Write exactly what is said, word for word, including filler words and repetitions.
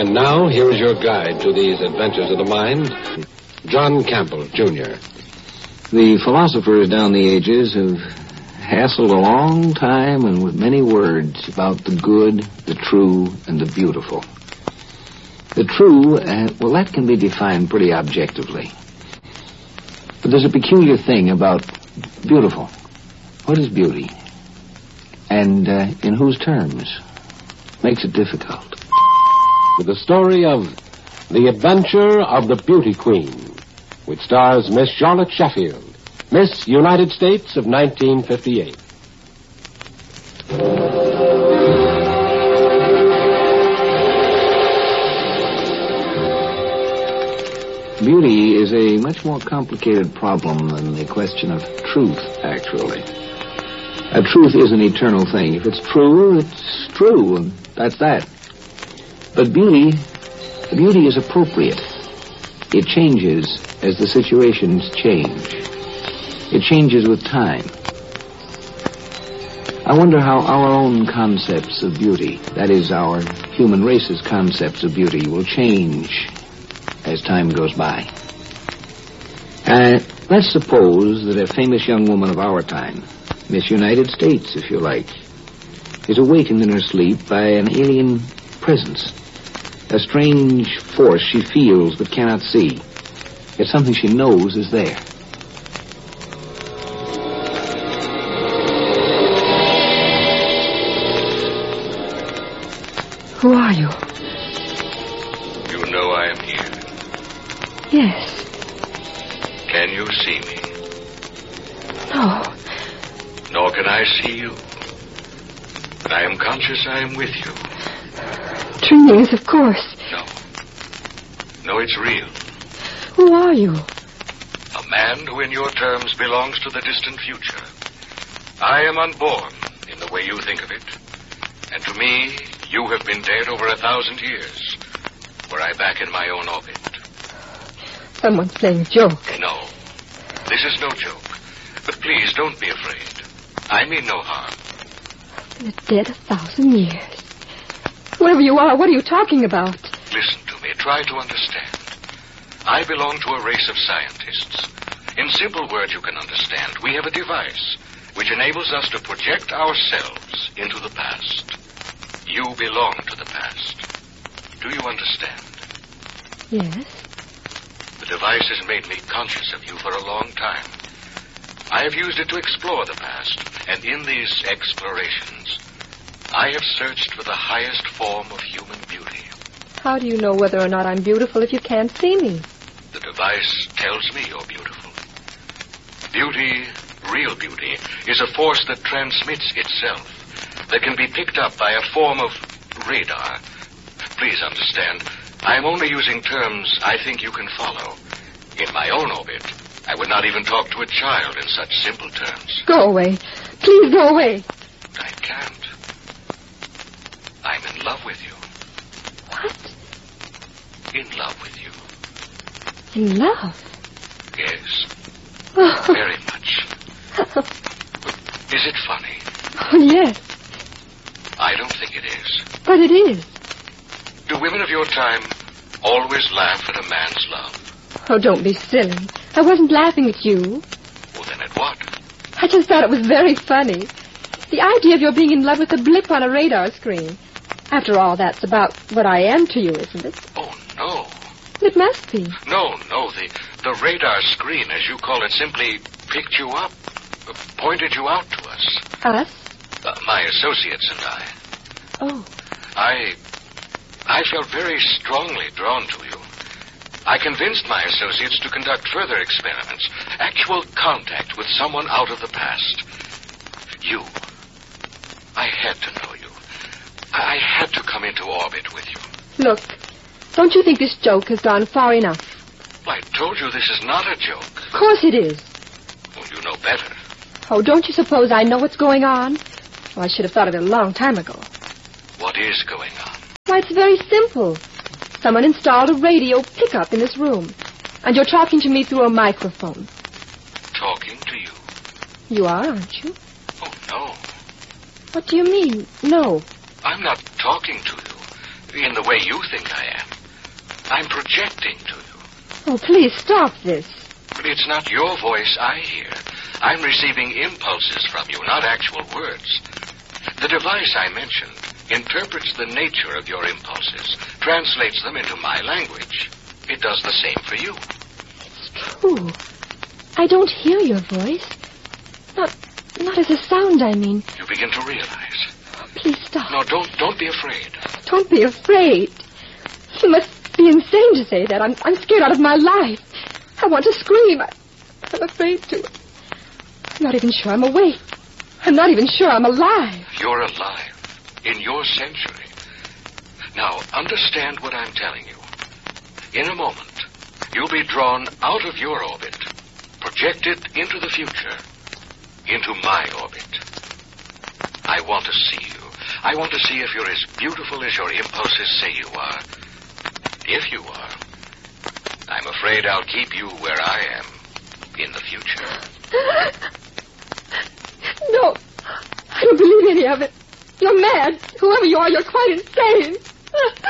And now, here is your guide to these adventures of the mind, John Campbell, Junior The philosophers down the ages have hassled a long time and with many words about the good, the true, and the beautiful. The true, uh, well, that can be defined pretty objectively. But there's a peculiar thing about beautiful. What is beauty? And uh, in whose terms? Makes it difficult. With the story of The Adventure of the Beauty Queen, which stars Miss Charlotte Sheffield, Miss United States of nineteen fifty-eight. Beauty is a much more complicated problem than the question of truth, actually. A truth is an eternal thing. If it's true, it's true, and that's that. But beauty, beauty is appropriate. It changes as the situations change. It changes with time. I wonder how our own concepts of beauty, that is, our human race's concepts of beauty, will change as time goes by. Uh, let's suppose that a famous young woman of our time, Miss United States, if you like, is awakened in her sleep by an alien presence. A strange force she feels but cannot see. Yet something she knows is there. Who are you? You know I am here. Yes. Can you see me? No. Nor can I see you. But I am conscious I am with you. Dreams, of course. No. No, it's real. Who are you? A man who in your terms belongs to the distant future. I am unborn in the way you think of it. And to me, you have been dead over a thousand years. Were I back in my own orbit. Someone's playing a joke. No. This is no joke. But please, don't be afraid. I mean no harm. Been dead a thousand years. Whoever you are, what are you talking about? Listen to me. Try to understand. I belong to a race of scientists. In simple words you can understand, we have a device which enables us to project ourselves into the past. You belong to the past. Do you understand? Yes. The device has made me conscious of you for a long time. I have used it to explore the past, and in these explorations, I have searched for the highest form of human beauty. How do you know whether or not I'm beautiful if you can't see me? The device tells me you're beautiful. Beauty, real beauty, is a force that transmits itself, that can be picked up by a form of radar. Please understand, I'm only using terms I think you can follow. In my own orbit, I would not even talk to a child in such simple terms. Go away. Please go away. I can't. I'm in love with you. What? In love with you. In love? Yes. Oh. Very much. Is it funny? Oh, yes. I don't think it is. But it is. Do women of your time always laugh at a man's love? Oh, don't be silly. I wasn't laughing at you. Well, then at what? I just thought it was very funny. The idea of your being in love with a blip on a radar screen. After all, that's about what I am to you, isn't it? Oh, no. It must be. No, no. The, the radar screen, as you call it, simply picked you up, uh, pointed you out to us. Us? Uh, my associates and I. Oh. I... I felt very strongly drawn to you. I convinced my associates to conduct further experiments, actual contact with someone out of the past. You. I had to know you. I had to come into orbit with you. Look, don't you think this joke has gone far enough? I told you this is not a joke. Of course it is. Well, you know better. Oh, don't you suppose I know what's going on? Oh, I should have thought of it a long time ago. What is going on? Why, it's very simple. Someone installed a radio pickup in this room. And you're talking to me through a microphone. Talking to you? You are, aren't you? Oh, no. What do you mean, no? I'm not talking to you. in the way you think I am. I'm projecting to you. Oh, please stop this. But it's not your voice I hear. I'm receiving impulses from you, not actual words. The device I mentioned interprets the nature of your impulses, translates them into my language. It does the same for you. It's true. I don't hear your voice. Not, not as a sound, I mean. You begin to realize. Oh, please stop. No, don't, don't be afraid. Don't be afraid. You must be insane to say that. I'm, I'm scared out of my life. I want to scream. I, I'm afraid to. I'm not even sure I'm awake. I'm not even sure I'm alive. You're alive. In your century. Now, understand what I'm telling you. In a moment, you'll be drawn out of your orbit, projected into the future, into my orbit. I want to see you. I want to see if you're as beautiful as your impulses say you are. If you are, I'm afraid I'll keep you where I am in the future. No, I don't believe any of it. You're mad. Whoever you are, you're quite insane.